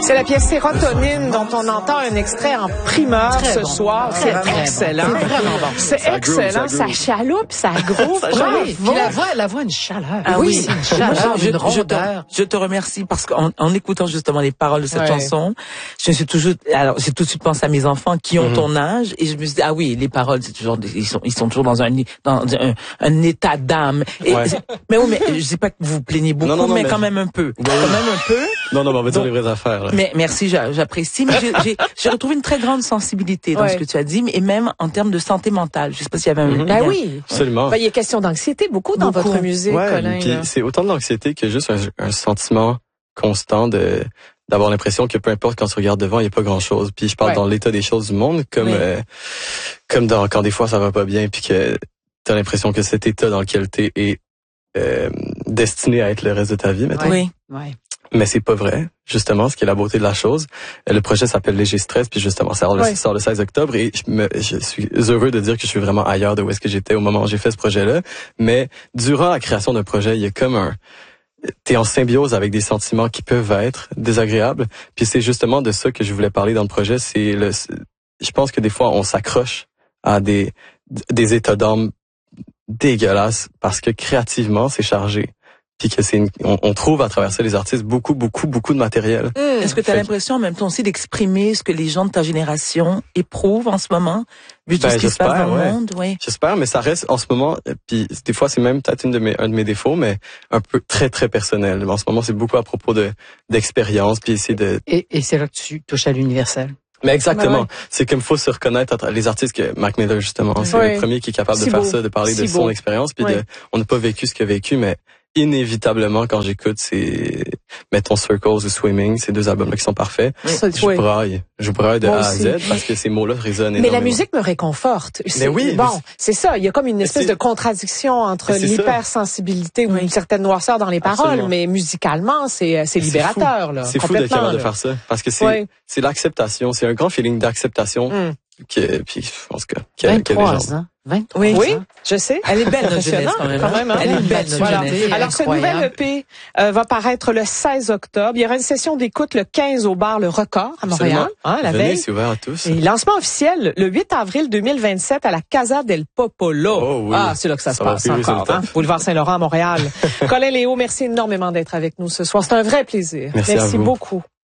C'est la pièce Sérotonine dont on entend un extrait en primeur Très ce bon. soir. C'est excellent. C'est vraiment bon. C'est excellent. Ça chaloupe, ça groove. Oui, puis la voix a une chaleur. Ah oui, une chaleur, une rondeur. Je te remercie parce qu'en écoutant justement les paroles de cette chanson, j'ai tout de suite pensé à mes enfants qui ont ton âge et je me suis dit, ah oui, les paroles, c'est toujours, ils sont toujours dans un état d'âme. Mais je sais pas que vous vous plaignez beaucoup, mais quand même un peu. Non, on va dire les vraies affaires. Là. Mais merci, j'apprécie. Mais j'ai retrouvé une très grande sensibilité dans ce que tu as dit, et même en termes de santé mentale. Je sais pas s'il y avait un lien. Oui, absolument. Il y a question d'anxiété beaucoup dans votre musique, Colin. Puis c'est autant de l'anxiété que juste un sentiment constant d'avoir l'impression que peu importe quand tu regardes devant, il n'y a pas grand-chose. Puis je parle dans l'état des choses du monde, comme quand des fois ça va pas bien, puis que t'as l'impression que cet état dans lequel t'es est destiné à être le reste de ta vie, mettons. Oui. Mais c'est pas vrai, justement, ce qui est la beauté de la chose. Le projet s'appelle Léger Stress, puis justement, ça sort le 16 octobre, et je suis heureux de dire que je suis vraiment ailleurs de où est-ce que j'étais au moment où j'ai fait ce projet-là. Mais durant la création d'un projet, il y a comme t'es en symbiose avec des sentiments qui peuvent être désagréables, puis c'est justement de ça que je voulais parler dans le projet. Je pense que des fois, on s'accroche à des états d'âme dégueulasses parce que créativement, c'est chargé. Puis que on trouve à travers ça les artistes beaucoup de matériel. Est-ce que tu as l'impression en même temps aussi d'exprimer ce que les gens de ta génération éprouvent en ce moment, vu tout ce qui se passe dans le monde? Oui. J'espère, mais ça reste en ce moment, puis des fois c'est même peut-être un de mes défauts, mais un peu très très personnel. En ce moment, c'est beaucoup à propos d'expérience, puis essayer de... Et c'est là que tu touches à l'universel. Mais exactement. C'est comme faut se reconnaître les artistes que Mac Miller, justement. C'est le premier qui est capable de faire ça, de parler de son expérience, puis on n'a pas vécu ce qu'il a vécu, mais inévitablement, quand j'écoute mettons Circles ou Swimming, ces deux albums-là qui sont parfaits, je braille de A à Z parce que ces mots-là résonnent énormément. Mais la musique me réconforte. Mais oui. Bon, c'est ça. Il y a comme une espèce de contradiction entre l'hypersensibilité ou une certaine noirceur dans les paroles, mais musicalement, c'est libérateur, là. C'est fou d'être capable de faire ça. Parce que c'est l'acceptation. C'est un grand feeling d'acceptation. Puis, je pense que, 23 ans. 23 oui, je sais. Elle est belle, notre jeunesse, quand même. Elle est belle, notre jeunesse. Alors, ce nouvel EP va paraître le 16 octobre. Il y aura une session d'écoute le 15 au bar Le Record à Montréal. La veille. C'est ouvert à tous. Et lancement officiel le 8 avril 2027 à la Casa del Popolo. Oh, oui. C'est là que ça se passe encore. Boulevard Saint-Laurent à Montréal. Colin Léo, merci énormément d'être avec nous ce soir. C'est un vrai plaisir. Merci beaucoup.